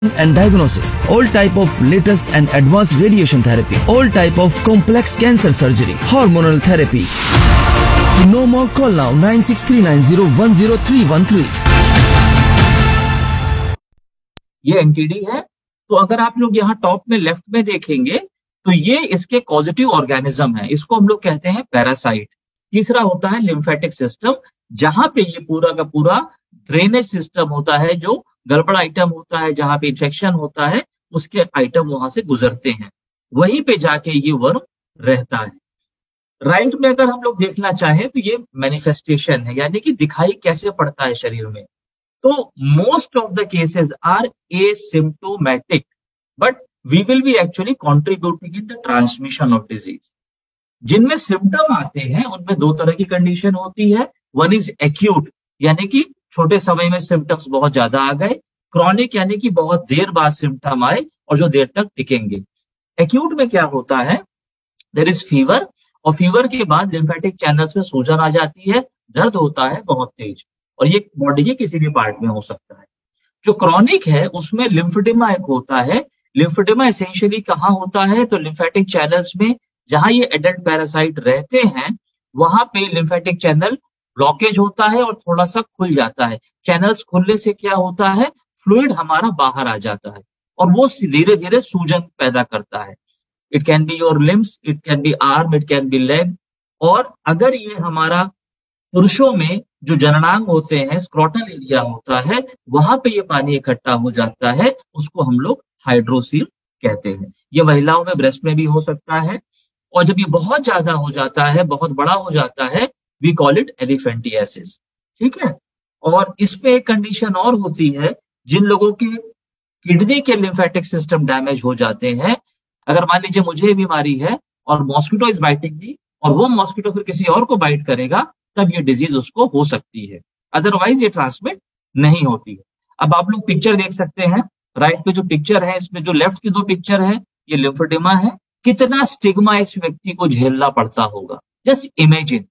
and diagnosis, all type of latest and advanced radiation therapy, all type of complex cancer surgery, hormonal therapy. To know more, call now 9639010313. ये NTD है। तो अगर आप लोग यहाँ top में left में देखेंगे तो ये इसके कॉजेटिव ऑर्गेनिज्म है, इसको हम लोग कहते हैं पैरासाइट। तीसरा होता है लिम्फेटिक सिस्टम, जहां पे ये पूरा का पूरा ड्रेनेज सिस्टम होता है, जो गड़बड़ आइटम होता है, जहां पे इंफेक्शन होता है उसके आइटम वहां से गुजरते हैं, वहीं पे जाके ये वर्म रहता है। राइट में अगर हम लोग देखना चाहें तो ये मैनिफेस्टेशन है, यानी कि दिखाई कैसे पड़ता है शरीर में। तो most of the cases are asymptomatic, but we will be actually contributing in the transmission of disease. जिनमें सिम्टम आते हैं उनमें दो तरह की कंडीशन होती है। वन इज एक्यूट, यानी कि छोटे समय में सिम्टम्स बहुत ज्यादा आ गए। क्रॉनिक यानी कि बहुत देर बाद सिम्टम आए और जो देर तक टिकेंगे। एक्यूट में क्या होता है, देयर इज फीवर, और फीवर के बाद लिम्फेटिक चैनल्स में सूजन आ जाती है, दर्द होता है बहुत तेज, और ये बॉडी के किसी भी पार्ट में हो सकता है। जो क्रॉनिक है उसमें लिम्फेडेमा एक होता है। लिम्फेडेमा एसेंशियली कहाँ होता है, तो लिम्फेटिक चैनल्स में, जहां ये एडल्ट पैरासाइट रहते हैं वहां पे लिम्फेटिक चैनल ब्लॉकेज होता है और थोड़ा सा खुल जाता है। चैनल्स खुलने से क्या होता है, फ्लूइड हमारा बाहर आ जाता है और वो धीरे धीरे सूजन पैदा करता है। It can be your limbs, it can be arm, it can be leg. और अगर ये हमारा पुरुषों में जो जननांग होते हैं, स्क्रोटल एरिया होता है, वहां पे ये पानी इकट्ठा हो जाता है, उसको हम लोग हाइड्रोसील कहते हैं। ये महिलाओं में ब्रेस्ट में भी हो सकता है, और जब ये बहुत ज्यादा हो जाता है, बहुत बड़ा हो जाता है, वी कॉल इट एलिफेंटियासिस। ठीक है। और इसमें एक कंडीशन और होती है, जिन लोगों के किडनी के लिम्फेटिक सिस्टम डैमेज हो जाते हैं, अगर मान लीजिए मुझे ये बीमारी है और मॉस्किटो इज बाइटिंग मी, और वो मॉस्किटो फिर किसी और को बाइट करेगा, तब ये डिजीज उसको हो सकती है, अदरवाइज ये ट्रांसमिट नहीं होती है। अब आप लोग पिक्चर देख सकते हैं, राइट पे जो पिक्चर है, इसमें जो लेफ्ट की दो पिक्चर है, ये लिम्फोडेमा है। कितना स्टिग्मा इस व्यक्ति को झेलना पड़ता होगा, जस्ट इमेजिन।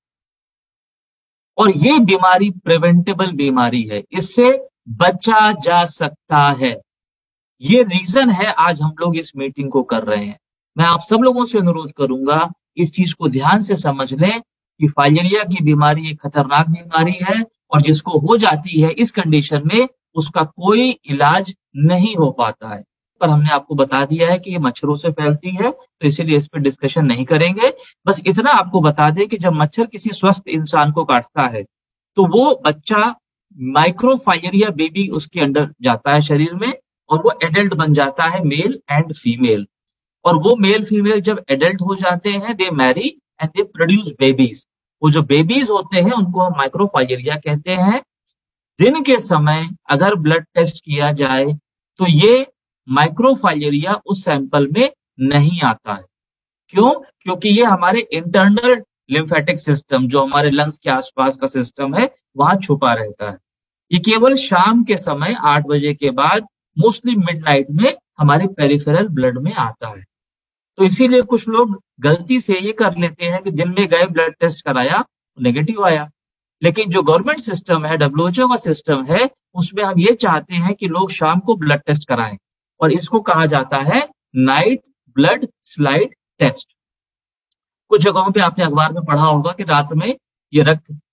और ये बीमारी प्रिवेंटेबल बीमारी है, इससे बचा जा सकता है। ये रीजन है आज हम लोग इस मीटिंग को कर रहे हैं। मैं आप सब लोगों से अनुरोध करूंगा, इस चीज को ध्यान से समझ लें कि फाइलेरिया की बीमारी एक खतरनाक बीमारी है, और जिसको हो जाती है इस कंडीशन में उसका कोई इलाज नहीं हो पाता है। पर हमने आपको बता दिया है कि ये मच्छरों से फैलती है, तो इसीलिए इस पर डिस्कशन नहीं करेंगे। बस इतना आपको बता दें कि जब मच्छर किसी स्वस्थ इंसान को काटता है तो वो बच्चा, माइक्रोफाइलेरिया बेबी उसके अंदर जाता है शरीर में, और वो एडल्ट बन जाता है, मेल एंड फीमेल। और वो मेल फीमेल जब एडल्ट हो जाते हैं, दे Mary and they produce babies. वो जो बेबीज होते हैं उनको हम माइक्रोफाइलेरिया कहते हैं। दिन के समय अगर ब्लड टेस्ट किया जाए तो ये माइक्रोफाइलेरिया उस सैंपल में नहीं आता है। क्यों? क्योंकि ये हमारे इंटरनल लिम्फेटिक सिस्टम, जो हमारे लंग्स के आसपास का सिस्टम है, वहां छुपा रहता है। ये केवल शाम के समय 8 बजे के बाद, मोस्टली मिडनाइट में, हमारे पेरिफेरल ब्लड में आता है। तो इसीलिए कुछ लोग गलती से ये कर लेते हैं कि दिन में गए, ब्लड टेस्ट कराया, नेगेटिव आया। लेकिन जो गवर्नमेंट सिस्टम है, WHO का सिस्टम है, उसमें हम ये चाहते हैं कि लोग शाम को ब्लड टेस्ट कराएं, और इसको कहा जाता है नाइट ब्लड स्लाइड टेस्ट। कुछ जगहों पे आपने अखबार में पढ़ा होगा कि रात में ये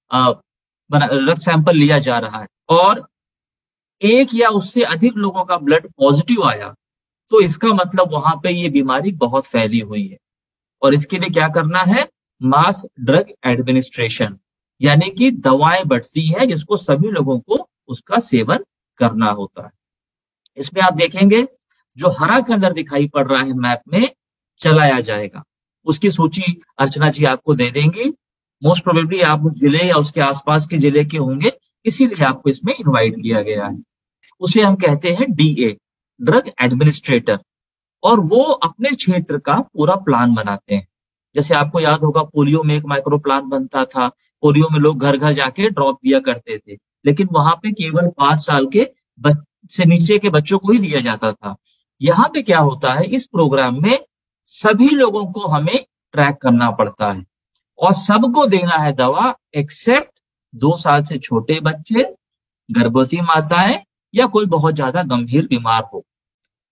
रक्त सैंपल लिया जा रहा है, और एक या उससे अधिक लोगों का ब्लड पॉजिटिव आया, तो इसका मतलब वहां पे ये बीमारी बहुत फैली हुई है। और इसके लिए क्या करना है, मास ड्रग एडमिनिस्ट्रेशन, यानी कि दवाएं बढ़ती है जिसको सभी लोगों को उसका सेवन करना होता है। इसमें आप देखेंगे जो हरा कलर दिखाई पड़ रहा है मैप में, चलाया जाएगा, उसकी सूची अर्चना जी आपको दे देंगी। मोस्ट प्रोबेबली आप उस जिले या उसके आसपास के जिले के होंगे, इसीलिए आपको इसमें इनवाइट किया गया है। उसे हम कहते हैं DA, ड्रग एडमिनिस्ट्रेटर, और वो अपने क्षेत्र का पूरा प्लान बनाते हैं। जैसे आपको याद होगा, पोलियो में एक माइक्रो प्लान बनता था। पोलियो में लोग घर घर जाके ड्रॉप दिया करते थे, लेकिन वहां पे केवल 5 साल के से नीचे के बच्चों को ही दिया जाता था। यहाँ पे क्या होता है, इस प्रोग्राम में सभी लोगों को हमें ट्रैक करना पड़ता है, और सबको देना है दवा, एक्सेप्ट 2 साल से छोटे बच्चे, गर्भवती माताएं, या कोई बहुत ज्यादा गंभीर बीमार हो।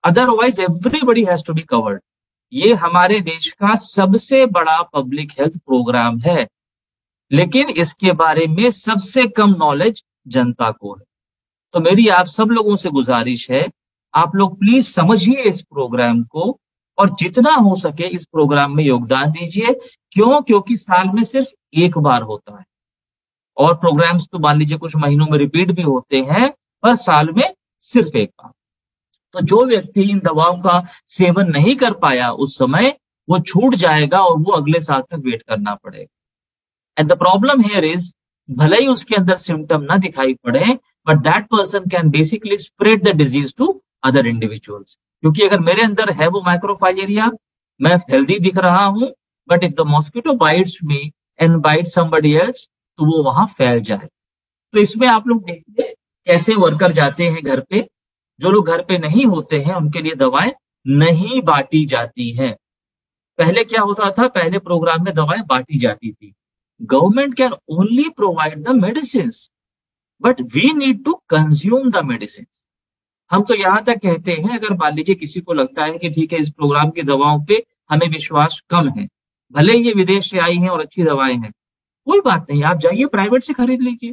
Otherwise everybody has to be covered. ये हमारे देश का सबसे बड़ा पब्लिक हेल्थ प्रोग्राम है, लेकिन इसके बारे में सबसे कम नॉलेज जनता को है। तो मेरी आप सब लोगों से गुजारिश है, आप लोग प्लीज समझिए इस प्रोग्राम को और जितना हो सके इस प्रोग्राम में योगदान दीजिए। क्यों? क्योंकि साल में सिर्फ एक बार होता है, और प्रोग्राम्स तो मान लीजिए कुछ महीनों में रिपीट भी होते हैं, पर साल में सिर्फ एक बार। तो जो व्यक्ति इन दवाओं का सेवन नहीं कर पाया उस समय, वो छूट जाएगा और वो अगले साल तक वेट करना पड़ेगा। And the problem here is, भले ही उसके अंदर सिम्टम ना दिखाई पड़े, but that person can basically spread the disease to other individuals. क्योंकि अगर मेरे अंदर है वो माइक्रोफाइलेरिया, मैं हेल्दी दिख रहा हूं, but if the mosquito bytes me and bite somebody else, तो वो वहां फैल जाए। तो इसमें आप लोग देखिए कैसे वर्कर जाते हैं घर पे। जो लोग घर पे नहीं होते हैं उनके लिए दवाएं नहीं बांटी जाती हैं। पहले क्या होता था? पहले प्रोग्राम में दवाएं बांटी जाती थी। Government can only provide the medicine, but we need to consume the medicine. हम तो यहां तक कहते हैं, अगर मान लीजिए किसी को लगता है कि ठीक है इस प्रोग्राम की दवाओं पे हमें विश्वास कम है, भले ही ये विदेश से आई हैं और अच्छी दवाएं हैं, कोई बात नहीं, आप जाइए प्राइवेट से खरीद लीजिए।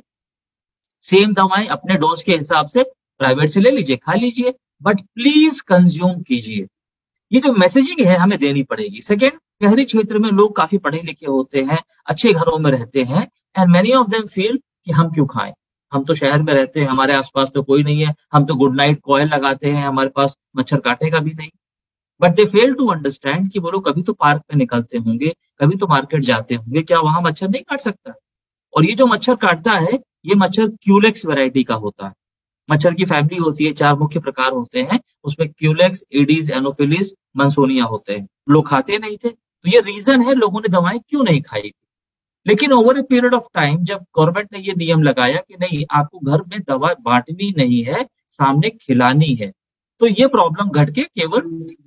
सेम दवाएं अपने डोज के हिसाब से प्राइवेट से ले लीजिए, खा लीजिए, बट प्लीज कंज्यूम कीजिए। ये जो मैसेजिंग है हमें देनी पड़ेगी। सेकेंड, शहरी क्षेत्र में लोग काफी पढ़े लिखे होते हैं, अच्छे घरों में रहते हैं, and many of them feel कि हम क्यों खाएं, हम तो शहर में रहते हैं, हमारे आसपास तो कोई नहीं है, हम तो गुड नाइट कॉयल लगाते हैं, हमारे पास मच्छर काटेगा भी नहीं। But they fail to understand कि वो लोग कभी तो पार्क में निकलते होंगे, कभी तो मार्केट जाते होंगे, क्या वहां मच्छर नहीं काट सकता? और ये जो मच्छर काटता है, ये मच्छर क्यूलेक्स वैरायटी का होता है। मच्छर की फैमिली होती है, 4 मुख्य प्रकार होते हैं, उसमें क्यूलेक्स, एडीज, एनोफिलिस, मंसोनिया होते हैं। लोग खाते नहीं थे, तो ये रीजन है लोगों ने दवाएं क्यों नहीं खाई थी। लेकिन over a period of time जब गवर्नमेंट ने ये नियम लगाया कि नहीं, आपको घर में दवा बांटनी नहीं है, सामने खिलानी है, तो ये प्रॉब्लम घट के केवल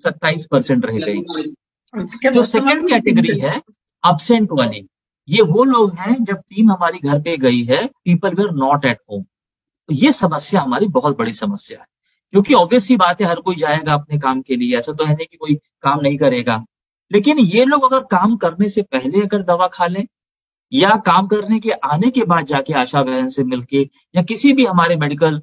27% रह गई। जो सेकेंड कैटेगरी है अब्सेंट वाली, ये वो लोग हैं जब टीम हमारी घर पे गई है, people were not at home. तो ये समस्या हमारी बहुत बड़ी समस्या है, क्योंकि ऑब्वियस सी बात है हर कोई जाएगा अपने काम के लिए, ऐसा तो है नहीं कि कोई काम नहीं करेगा। लेकिन ये लोग अगर काम करने से पहले अगर दवा खा लें, या काम करने के आने के बाद जाके आशा बहन से मिलके, या किसी भी हमारे मेडिकल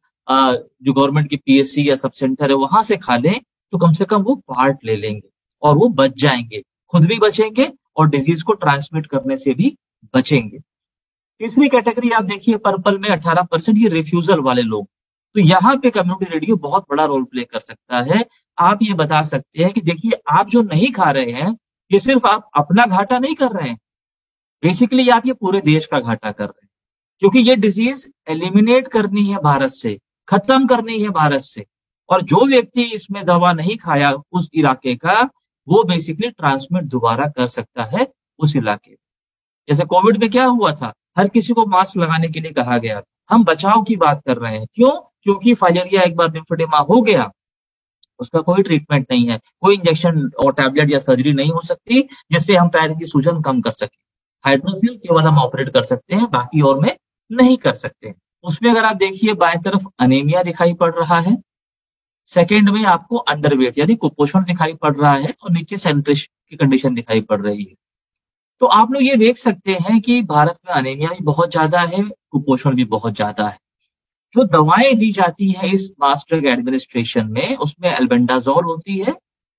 जो गवर्नमेंट की पीएससी या सब सेंटर है वहां से खा लें, तो कम से कम वो पार्ट ले लेंगे और वो बच जाएंगे, खुद भी बचेंगे और डिजीज को ट्रांसमिट करने से भी बचेंगे। तीसरी कैटेगरी आप देखिए पर्पल में 18%, ये रिफ्यूजल वाले लोग। तो यहाँ पे कम्युनिटी रेडियो बहुत बड़ा रोल प्ले कर सकता है। आप ये बता सकते हैं कि देखिए आप जो नहीं खा रहे हैं, ये सिर्फ आप अपना घाटा नहीं कर रहे हैं, बेसिकली आप ये पूरे देश का घाटा कर रहे हैं, क्योंकि ये डिजीज एलिमिनेट करनी है भारत से, खत्म करनी है भारत से। और जो व्यक्ति इसमें दवा नहीं खाया उस इलाके का, वो बेसिकली ट्रांसमिट दोबारा कर सकता है उस इलाके में। जैसे कोविड में क्या हुआ था, हर किसी को मास्क लगाने के लिए कहा गया था। हम बचाव की बात कर रहे हैं, क्यों? क्योंकि फाइलेरिया एक बार लिम्फेडेमा हो गया, उसका कोई ट्रीटमेंट नहीं है, कोई इंजेक्शन और टैबलेट या सर्जरी नहीं हो सकती जिससे हम पैर की सूजन कम कर सके। हाइड्रोसिल केवल हम ऑपरेट कर सकते हैं, बाकी और में नहीं कर सकते। उसमें अगर आप देखिए बाएं तरफ अनीमिया दिखाई पड़ रहा है, सेकेंड में आपको अंडरवेट यानी कुपोषण दिखाई पड़ रहा है, और नीचे सेंट्रिश की कंडीशन दिखाई पड़ रही है। तो आप लोग ये देख सकते हैं कि भारत में अनीमिया भी बहुत ज्यादा है, कुपोषण भी बहुत ज्यादा है। जो दवाएं दी जाती है इस मास ड्रग एडमिनिस्ट्रेशन में, उसमें एल्बेंडाजोल होती है,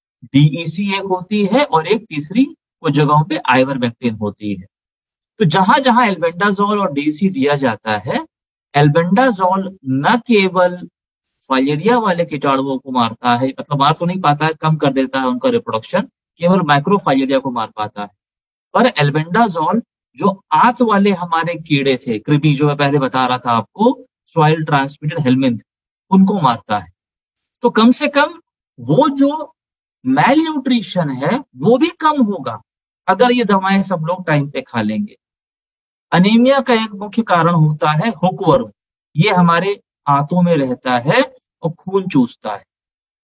डीईसी एक होती है, और एक तीसरी कुछ जगहों पे आइवरमेक्टिन होती है। तो जहां जहां एल्बेंडाजोल और डीईसी दिया जाता है, एल्बेंडाजोल न केवल फाइलेरिया वाले कीटाणुओं को मारता है, मतलब मार तो नहीं पाता है, कम कर देता है उनका रिप्रोडक्शन, केवल माइक्रोफाइलेरिया को मार पाता है। पर एल्बेंडाजोल जो आंत वाले हमारे कीड़े थे, कृमि, जो मैं पहले बता रहा था आपको, सॉइल ट्रांसमिटेड हेलमिंथ, उनको मारता है। तो कम से कम वो जो मैल न्यूट्रिशन है वो भी कम होगा अगर ये दवाएं सब लोग टाइम पे खा लेंगे। अनीमिया का एक मुख्य कारण होता है हुकवर्म, ये हमारे आंतों में रहता है और खून चूसता है।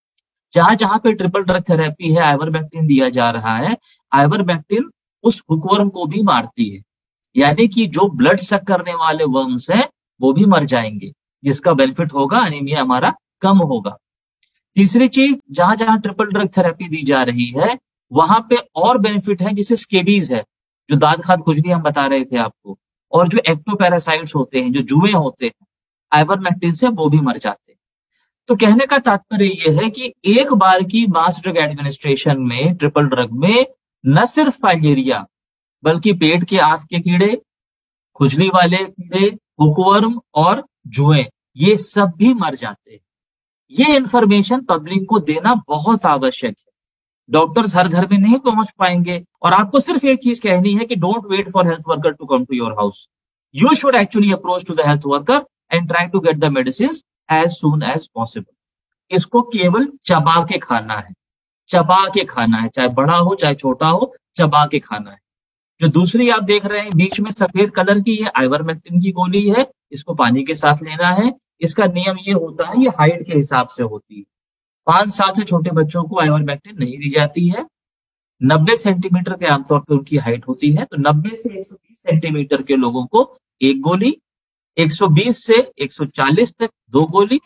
जहां जहां पे ट्रिपल ड्रग थेरेपी है, आइवरमेक्टिन दिया जा रहा है, आइवरमेक्टिन उस हुकवर्म को भी मारती है, यानी कि जो ब्लड सक करने वाले वर्म्स हैं वो भी मर जाएंगे, जिसका बेनिफिट होगा, अनीमिया हमारा कम होगा। तीसरी चीज, जहां जहां ट्रिपल ड्रग थेरेपी दी जा रही है वहां पे और बेनिफिट है, जैसे स्केबीज है, जो दाद खाद खुजली हम बता रहे थे आपको, और जो एक्टोपैरासाइट्स होते हैं, जो जुए होते हैं, आइवरमेक्टिन से वो भी मर जाते हैं। तो कहने का तात्पर्य ये है कि एक बार की मास ड्रग एडमिनिस्ट्रेशन में, ट्रिपल ड्रग में, न सिर्फ फाइलेरिया बल्कि पेट के आंत के कीड़े, खुजली वाले कीड़े, हुकवर्म और जुएं, ये सब भी मर जाते हैं। ये इंफॉर्मेशन पब्लिक को देना बहुत आवश्यक है। डॉक्टर्स हर घर में नहीं पहुंच पाएंगे, और आपको सिर्फ एक चीज कहनी है कि don't wait for health worker to come to your house. You should actually approach to the health worker and try to get the medicine as soon as possible. इसको केवल चबा के खाना है, चबा के खाना है, चाहे बड़ा हो चाहे छोटा हो, चबा के खाना है। जो दूसरी आप देख रहे हैं बीच में सफेद कलर की, ये आइवरमेक्टिन की गोली है, इसको पानी के साथ लेना है। इसका नियम ये होता है, ये हाइट के हिसाब से होती है। 5 साल से छोटे बच्चों को आइवरमेक्टिन नहीं दी जाती है। 90 सेंटीमीटर के आमतौर पर उनकी हाइट होती है, तो 90 से 120 सेंटीमीटर के लोगों को एक गोली, 120 से 140 तक 2 गोली,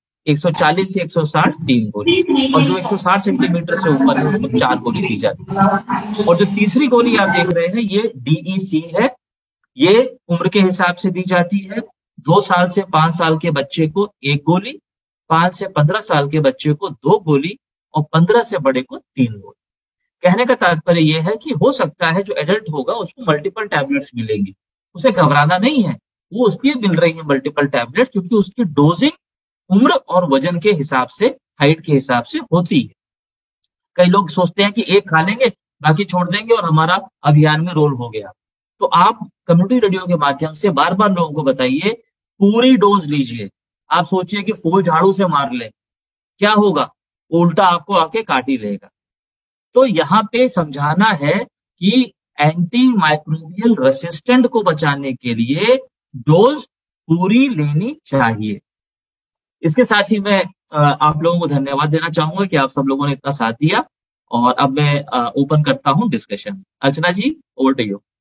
140 से 160 3 गोली, और जो 160 सेंटीमीटर से ऊपर है उसको 4 गोली दी जाती है। और जो तीसरी गोली आप देख रहे हैं ये DEC है, ये उम्र के हिसाब से दी जाती है। 2 साल से 5 साल के बच्चे को 1 गोली, 5 से 15 साल के बच्चे को 2 गोली, और 15 से बड़े को 3 गोली। कहने का तात्पर्य यह है कि हो सकता है जो एडल्ट होगा उसको मल्टीपल टैबलेट्स मिलेंगी, उसे घबराना नहीं है, वो उसकी मिल रही है मल्टीपल टैबलेट्स, क्योंकि उसकी डोजिंग उम्र और वजन के हिसाब से, हाइट के हिसाब से होती है। कई लोग सोचते हैं कि एक खा लेंगे बाकी छोड़ देंगे और हमारा अभियान में रोल हो गया। तो आप कम्युनिटी रेडियो के माध्यम से बार बार लोगों को बताइए, पूरी डोज लीजिए। आप सोचिए कि फूल झाड़ू से मार ले, क्या होगा? उल्टा आपको आके काट ही लेगा। तो यहाँ पे समझाना है कि एंटी माइक्रोबियल रेसिस्टेंट को बचाने के लिए डोज पूरी लेनी चाहिए। इसके साथ ही मैं आप लोगों को धन्यवाद देना चाहूंगा कि आप सब लोगों ने इतना साथ दिया, और अब मैं ओपन करता हूं discussion. Archana ji, over to you.